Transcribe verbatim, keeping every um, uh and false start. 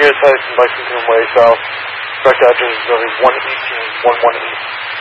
Sierra Tyson, Lexington Way South. Correct address is going to be one eighteen one one eight.